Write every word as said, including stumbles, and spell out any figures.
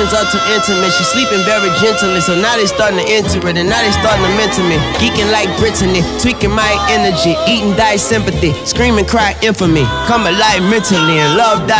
turns up to intimate. She sleeping very gently, so now they starting to enter it, and now they starting to mentor me. Geeking like Brittany, tweaking my energy, eating dice sympathy, screaming cry infamy, come alive mentally, and love die.